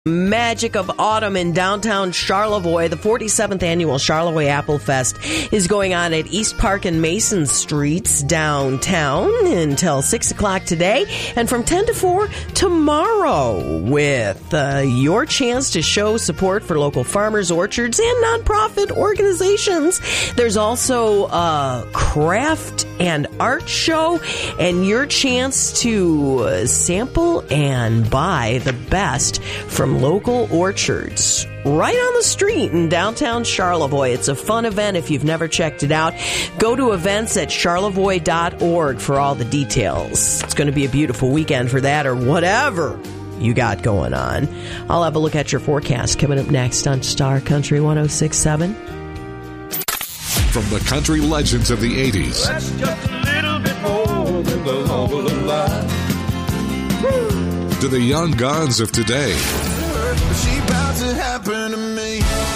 Magic of Autumn in downtown Charlevoix. The 47th annual Charlevoix Apple Fest is going on at East Park and Mason Streets downtown until 6 o'clock today and from 10 to 4 tomorrow with your chance to show support for local farmers, orchards, and nonprofit organizations. There's also a craft and art show and your chance to sample and buy the best from local orchards right on the street in downtown Charlevoix. It's a fun event. If you've never checked it out, go to events at charlevoix.org for all the details. It's going to be a beautiful weekend for that or whatever you got going on. I'll have a look at your forecast coming up next on Star Country 106.7. From the country legends of the 80s. That's just a little bit more than the love of the life. To the young guns of today. She about to happen to me.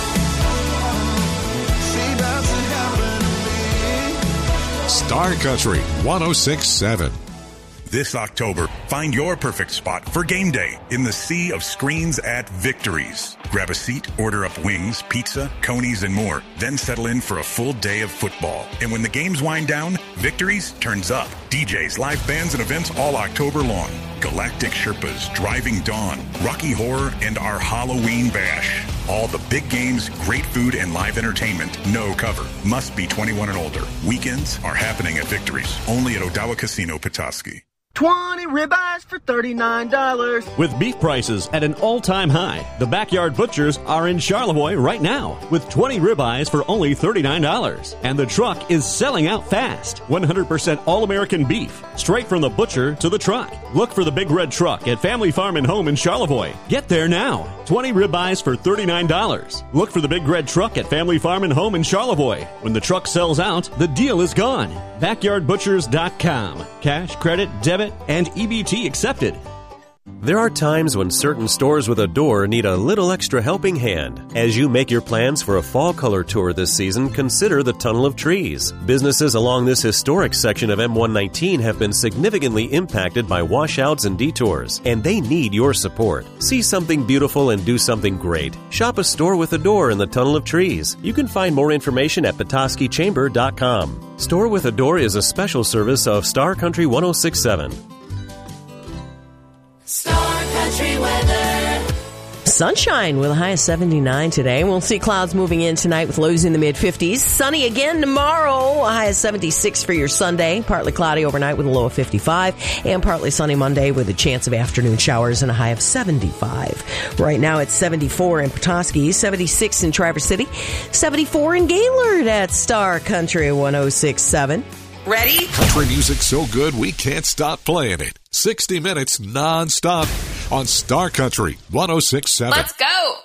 She about to happen to me. Star Country 106.7. This October, find your perfect spot for game day in the sea of screens at Victories. Grab a seat, order up wings, pizza, conies, and more. Then settle in for a full day of football. And when the games wind down, Victories turns up. DJs, live bands, and events all October long. Galactic Sherpas, Driving Dawn, Rocky Horror, and our Halloween Bash. All the big games, great food, and live entertainment. No cover. Must be 21 and older. Weekends are happening at Victories. Only at Odawa Casino, Petoskey. 20 ribeyes for $39. With beef prices at an all-time high, the Backyard Butchers are in Charlevoix right now with 20 ribeyes for only $39. And the truck is selling out fast. 100% all-American beef, straight from the butcher to the truck. Look for the Big Red Truck at Family Farm and Home in Charlevoix. Get there now. 20 ribeyes for $39. Look for the Big Red Truck at Family Farm and Home in Charlevoix. When the truck sells out, the deal is gone. BackyardButchers.com. Cash, credit, debit, and EBT accepted. There are times when certain stores with a door need a little extra helping hand. As you make your plans for a fall color tour this season, consider the Tunnel of Trees. Businesses along this historic section of M119 have been significantly impacted by washouts and detours, and they need your support. See something beautiful and do something great. Shop a store with a door in the Tunnel of Trees. You can find more information at PetoskeyChamber.com. Store with a Door is a special service of Star Country 106.7. Star Country weather. Sunshine with a high of 79 today. We'll see clouds moving in tonight with lows in the mid-50s. Sunny again tomorrow, a high of 76 for your Sunday. Partly cloudy overnight with a low of 55. And partly sunny Monday with a chance of afternoon showers and a high of 75. Right now it's 74 in Petoskey, 76 in Traverse City, 74 in Gaylord at Star Country 106.7. Ready? Country music so good we can't stop playing it. 60 minutes non-stop on Star Country 106.7. Let's go.